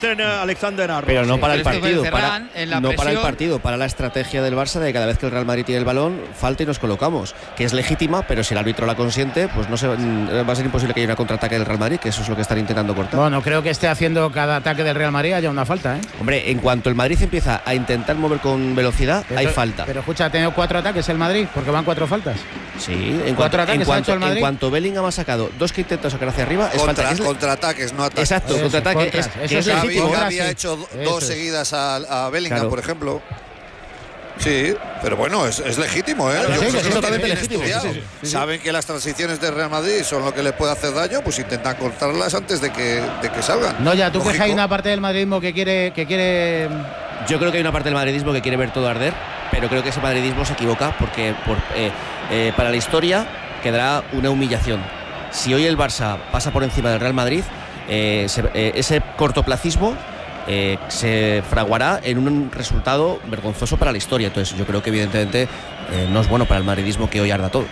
Alexander-Arnold. Pero no para el partido, no para el partido, para la estrategia del Barça de que cada vez que el Real Madrid tiene el balón, falta y nos colocamos, que es legítima, pero si el árbitro la consiente, pues no va a ser imposible que haya una contraataque del Real Madrid, que eso es lo que están intentando cortar. Bueno, creo que esté haciendo cada ataque del Real Madrid haya una falta, ¿eh? Hombre, en cuanto el Madrid empieza a intentar mover con velocidad, hay falta. Pero escucha, ha tenido 4 ataques el Madrid, porque van 4 faltas. Sí, en cuanto Bellingham ha sacado 2 que intenta sacar hacia arriba, es falta. Contraataques, no ataques. Exacto, contraataque. Eso es legítimo. Gavi ha hecho 2 seguidas a Bellingham, claro, por ejemplo. Sí, pero bueno, es legítimo, ¿eh? Es totalmente legítimo. Saben que las transiciones de Real Madrid son lo que les puede hacer daño, pues intentan cortarlas antes de que salgan. No, ya, ¿tú crees que hay una parte del madridismo que quiere...? Yo creo que hay una parte del madridismo que quiere ver todo arder, pero creo que ese madridismo se equivoca porque para la historia quedará una humillación. Si hoy el Barça pasa por encima del Real Madrid, ese cortoplacismo se fraguará en un resultado vergonzoso para la historia. Entonces yo creo que evidentemente no es bueno para el madridismo que hoy arda todo.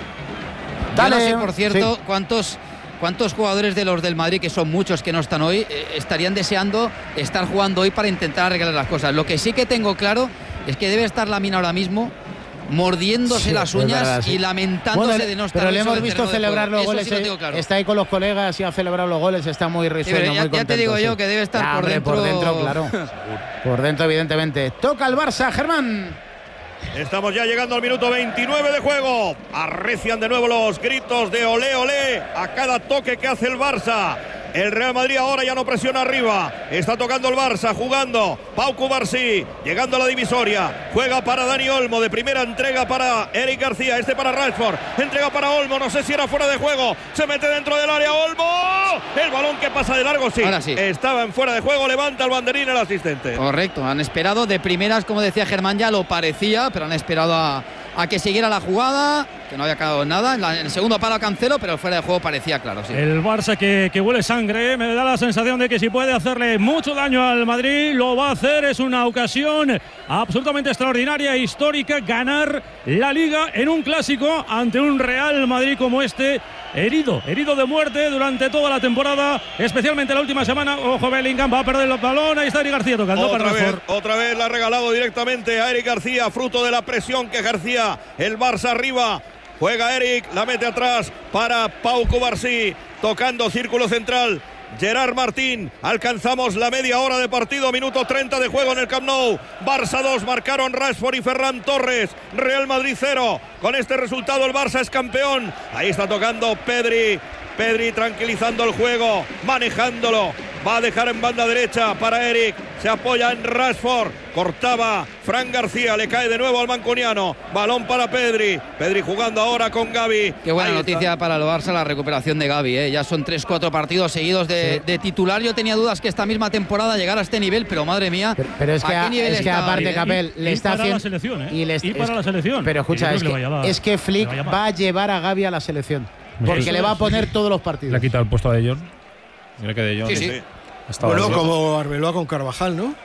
Dale, yo no sé, por cierto, sí, cuántos jugadores de los del Madrid, que son muchos que no están hoy, estarían deseando estar jugando hoy para intentar arreglar las cosas. Lo que sí que tengo claro es que debe estar Lamine ahora mismo mordiéndose las uñas y lamentándose de no estar. Pero le hemos visto celebrar los goles. Sí, claro, está ahí con los colegas y ha celebrado los goles. Está muy risueño, muy contento. Ya te digo yo que debe estar por dentro. Por dentro, claro. Por dentro, evidentemente. Toca el Barça, Germán. Estamos ya llegando al minuto 29 de juego. Arrecian de nuevo los gritos de olé, olé a cada toque que hace el Barça. El Real Madrid ahora ya no presiona arriba. Está tocando el Barça, jugando Pau Cubarsí, llegando a la divisoria. Juega para Dani Olmo, de primera entrega para Eric García, para Rashford. Entrega para Olmo, no sé si era fuera de juego. Se mete dentro del área Olmo. El balón que pasa de largo, sí. Ahora sí. Estaba en fuera de juego, levanta el banderín el asistente. Correcto, han esperado de primeras, como decía Germán, ya lo parecía, pero han esperado a que siguiera la jugada, que no había quedado nada. En el segundo palo Cancelo, pero fuera de juego parecía claro. Sí. El Barça que huele sangre, me da la sensación de que si puede hacerle mucho daño al Madrid, lo va a hacer. Es una ocasión absolutamente extraordinaria, histórica, ganar la Liga en un clásico ante un Real Madrid como este, herido de muerte durante toda la temporada, especialmente la última semana. Ojo, Bellingham va a perder el balón, ahí está Eric García tocando para Rashford. Otra vez la ha regalado directamente a Eric García, fruto de la presión que ejercía el Barça arriba. Juega Eric, la mete atrás para Pau Cubarsí, tocando círculo central Gerard Martín. Alcanzamos la media hora de partido, minuto 30 de juego en el Camp Nou. Barça 2, marcaron Rashford y Ferran Torres. Real Madrid 0. Con este resultado el Barça es campeón. Ahí está tocando Pedri tranquilizando el juego, manejándolo. Va a dejar en banda derecha para Eric. Se apoya en Rashford. Cortaba Fran García. Le cae de nuevo al mancuniano. Balón para Pedri. Pedri jugando ahora con Gavi. Qué buena noticia para el Barça la recuperación de Gavi. Ya son 3-4 partidos seguidos de titular. Yo tenía dudas que esta misma temporada llegara a este nivel, pero madre mía. Pero es que aparte, Capel, le está haciendo. La selección, y para la selección. Pero escucha, es que Flick va a llevar a Gavi a la selección. Porque le va a poner todos los partidos. Le ha quitado el puesto a De Jong. Mira que De Jong. Sí. Bueno, como Arbeloa con Carvajal, ¿no?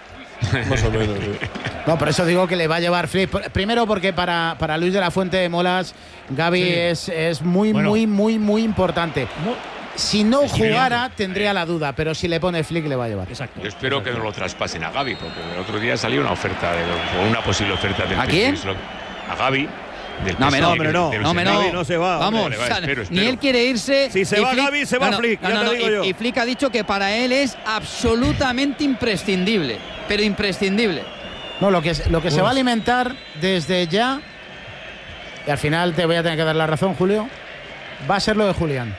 Más o menos, sí. No, por eso digo que le va a llevar Flick. Primero porque para Luis de la Fuente de Molas, Gavi es muy importante. Si no jugara, tendría la duda, pero si le pone Flick, le va a llevar. Exacto. Yo espero que no lo traspasen a Gavi, porque el otro día salió una oferta, una posible oferta del ¿A quién? A Gavi. No se va. Vamos, espero. Ni él quiere irse. Si se va Gavi, se va Flick. Y Flick ha dicho que para él es absolutamente imprescindible. Pero imprescindible. No, lo que se va a alimentar desde ya, y al final te voy a tener que dar la razón, Julio, va a ser lo de Julián.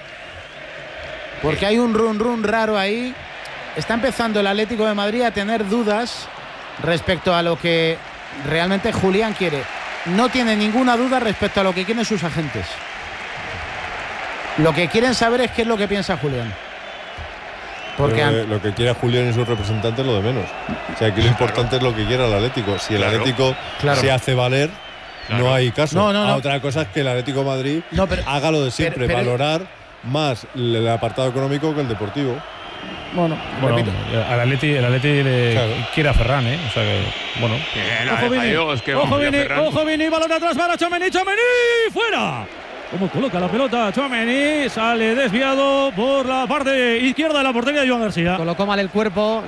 Porque hay un run raro ahí. Está empezando el Atlético de Madrid a tener dudas respecto a lo que realmente Julián quiere. No tiene ninguna duda respecto a lo que quieren sus agentes. Lo que quieren saber es qué es lo que piensa Julián. Porque lo que quiera Julián y sus representantes es lo de menos. O sea, aquí lo importante es lo que quiera el Atlético. Si el Atlético se hace valer, no hay caso. No. Otra cosa es que el Atlético de Madrid haga lo de siempre, valorar más el apartado económico que el deportivo. Bueno, el Atleti quiere a Ferran, O sea que, bueno. Ojo, Vini, balón atrás para Tchouaméni, fuera. Como coloca la pelota Tchouaméni, sale desviado por la parte izquierda de la portería de Joan García. Colocó mal el cuerpo.